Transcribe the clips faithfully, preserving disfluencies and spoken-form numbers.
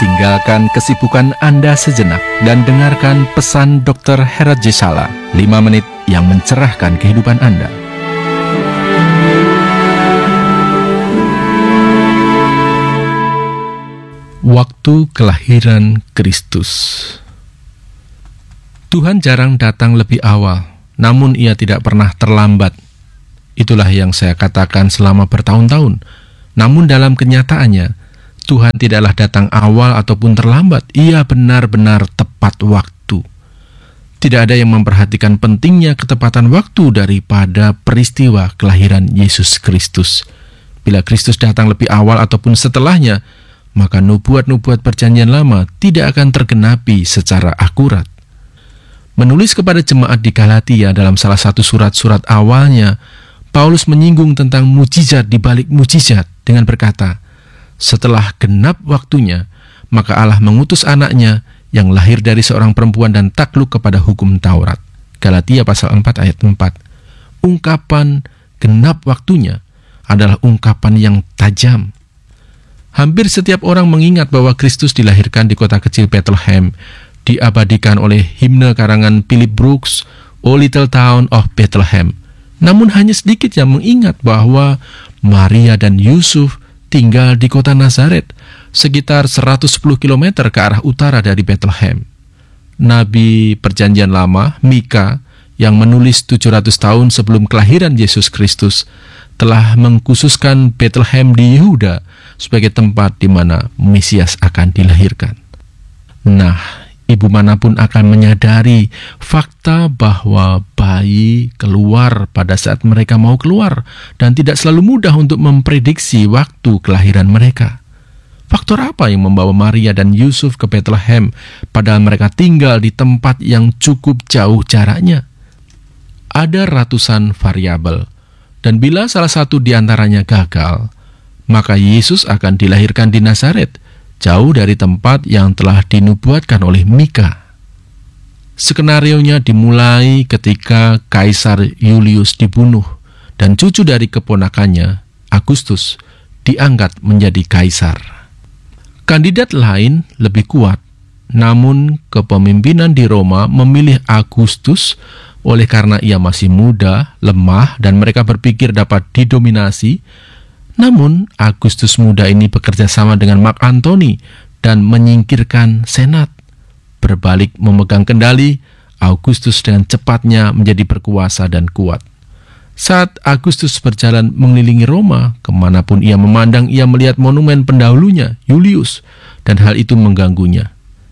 Tinggalkan kesibukan Anda sejenak dan dengarkan pesan dokter Herat J. Sala, lima menit yang mencerahkan kehidupan Anda. Waktu kelahiran Kristus. Tuhan jarang datang lebih awal, namun Ia tidak pernah terlambat. Itulah yang saya katakan selama bertahun-tahun. Namun dalam kenyataannya, Tuhan tidaklah datang awal ataupun terlambat. Ia benar-benar tepat waktu. Tidak ada yang memperhatikan pentingnya ketepatan waktu daripada peristiwa kelahiran Yesus Kristus. Bila Kristus datang lebih awal ataupun setelahnya, maka nubuat-nubuat perjanjian lama tidak akan tergenapi secara akurat. Menulis kepada jemaat di Galatia dalam salah satu surat-surat awalnya, Paulus menyinggung tentang mujizat di balik mujizat dengan berkata, setelah genap waktunya, maka Allah mengutus anaknya yang lahir dari seorang perempuan dan takluk kepada hukum Taurat. Galatia pasal empat ayat empat. Ungkapan genap waktunya adalah ungkapan yang tajam. Hampir setiap orang mengingat bahwa Kristus dilahirkan di kota kecil Bethlehem, diabadikan oleh himne karangan Philip Brooks, O Little Town of Bethlehem. Namun hanya sedikit yang mengingat bahwa Maria dan Yusuf tinggal di kota Nazaret, sekitar seratus sepuluh kilometer ke arah utara dari Bethlehem. Nabi Perjanjian Lama, Mika, yang menulis tujuh ratus tahun sebelum kelahiran Yesus Kristus, telah mengkhususkan Bethlehem di Yehuda sebagai tempat di mana Mesias akan dilahirkan. Nah, ibu manapun akan menyadari fakta bahwa bayi keluar pada saat mereka mau keluar dan tidak selalu mudah untuk memprediksi waktu kelahiran mereka. Faktor apa yang membawa Maria dan Yusuf ke Bethlehem padahal mereka tinggal di tempat yang cukup jauh jaraknya? Ada ratusan variabel, dan bila salah satu di antaranya gagal, maka Yesus akan dilahirkan di Nazaret, jauh dari tempat yang telah dinubuatkan oleh Mika. Skenarionya dimulai ketika Kaisar Julius dibunuh dan cucu dari keponakannya, Agustus, diangkat menjadi kaisar. Kandidat lain lebih kuat, namun kepemimpinan di Roma memilih Agustus oleh karena ia masih muda, lemah, dan mereka berpikir dapat didominasi. Namun, Agustus muda ini bekerja sama dengan Mark Antony dan menyingkirkan Senat. Berbalik memegang kendali, Agustus dengan cepatnya menjadi berkuasa dan kuat. Saat Agustus berjalan mengelilingi Roma, kemanapun ia memandang, ia melihat monumen pendahulunya, Julius, dan hal itu mengganggunya.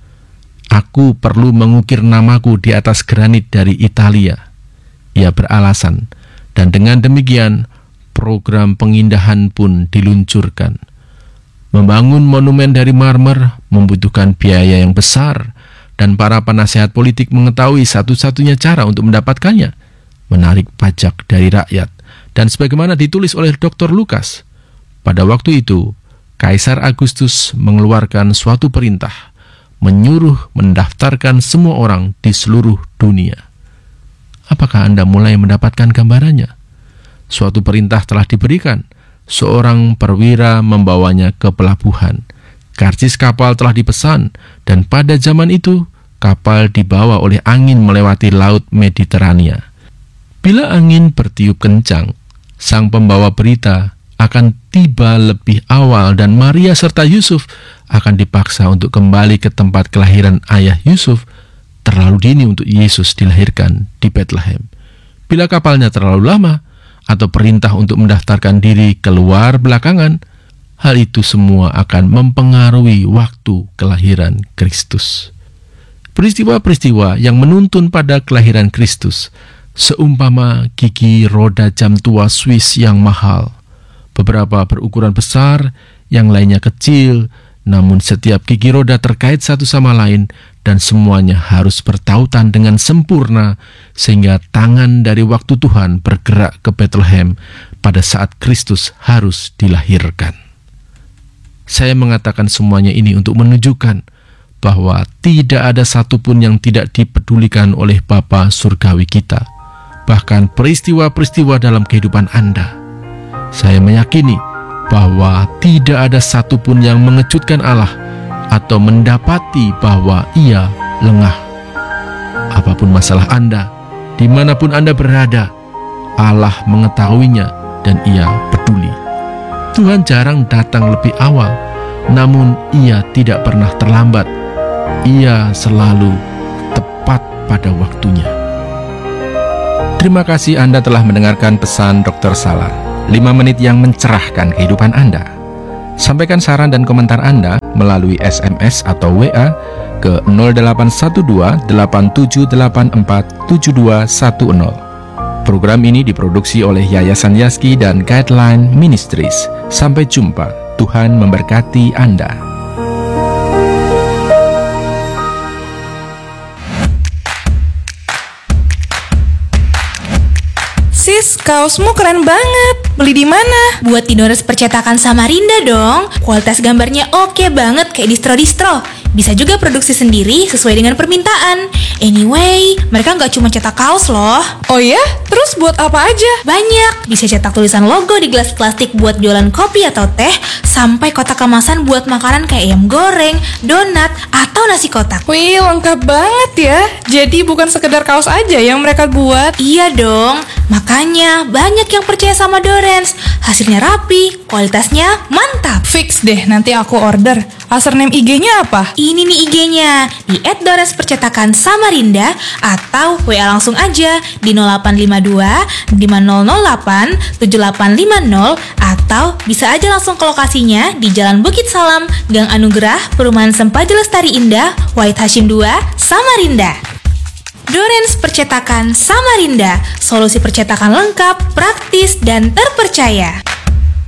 Aku perlu mengukir namaku di atas granit dari Italia, ia beralasan, dan dengan demikian, program pengindahan pun diluncurkan. Membangun monumen dari marmer membutuhkan biaya yang besar, dan para penasehat politik mengetahui satu-satunya cara untuk mendapatkannya, menarik pajak dari rakyat. Dan sebagaimana ditulis oleh doktor Lukas, pada waktu itu, Kaisar Agustus mengeluarkan suatu perintah, menyuruh mendaftarkan semua orang di seluruh dunia. Apakah Anda mulai mendapatkan gambarannya? Suatu perintah telah diberikan, seorang perwira membawanya ke pelabuhan. Karcis kapal telah dipesan, dan pada zaman itu, kapal dibawa oleh angin melewati laut Mediterania. Bila angin bertiup kencang, sang pembawa berita akan tiba lebih awal dan Maria serta Yusuf akan dipaksa untuk kembali ke tempat kelahiran ayah Yusuf. Terlalu dini untuk Yesus dilahirkan di Bethlehem. Bila kapalnya terlalu lama, atau perintah untuk mendaftarkan diri keluar belakangan, hal itu semua akan mempengaruhi waktu kelahiran Kristus. Peristiwa-peristiwa yang menuntun pada kelahiran Kristus, seumpama gigi roda jam tua Swiss yang mahal, beberapa berukuran besar, yang lainnya kecil, namun setiap gigi roda terkait satu sama lain, dan semuanya harus bertautan dengan sempurna, sehingga tangan dari waktu Tuhan bergerak ke Bethlehem pada saat Kristus harus dilahirkan. Saya mengatakan semuanya ini untuk menunjukkan bahwa tidak ada satupun yang tidak dipedulikan oleh Bapa Surgawi kita, bahkan peristiwa-peristiwa dalam kehidupan Anda. Saya meyakini bahwa tidak ada satupun yang mengejutkan Allah atau mendapati bahwa ia lengah. Apapun masalah Anda, dimanapun Anda berada, Allah mengetahuinya dan ia peduli. Tuhan jarang datang lebih awal, namun ia tidak pernah terlambat. Ia selalu tepat pada waktunya. Terima kasih Anda telah mendengarkan pesan dokter Sala, lima menit yang mencerahkan kehidupan Anda. Sampaikan saran dan komentar Anda melalui S M S atau W A ke nol delapan satu dua delapan tujuh delapan empat tujuh dua satu nol. Program ini diproduksi oleh Yayasan Yaski dan Guideline Ministries. Sampai jumpa. Tuhan memberkati Anda. Sis, kaosmu keren banget. Beli di mana? Buat di Dores Percetakan Samarinda dong. Kualitas gambarnya oke banget kayak distro-distro. Bisa juga produksi sendiri sesuai dengan permintaan. Anyway, mereka nggak cuma cetak kaos loh. Oh ya? Terus buat apa aja? Banyak. Bisa cetak tulisan logo di gelas plastik buat jualan kopi atau teh, sampai kotak kemasan buat makanan kayak ayam goreng, donat, atau nasi kotak. Wih, lengkap banget ya. Jadi bukan sekedar kaos aja yang mereka buat. Iya dong. Makanya banyak yang percaya sama Dorens. Hasilnya rapi, kualitasnya mantap. Fix deh, nanti aku order. Username I G-nya apa? Ini nih I G-nya, di et dores percetakan samarinda, atau W A langsung aja di nol delapan lima dua lima nol nol delapan tujuh delapan lima nol, atau bisa aja langsung ke lokasinya di Jalan Bukit Salam, Gang Anugerah, Perumahan Sempaja Lestari Indah, Wahid Hashim dua, Samarinda. Dorens Percetakan Samarinda, solusi percetakan lengkap, praktis, dan terpercaya.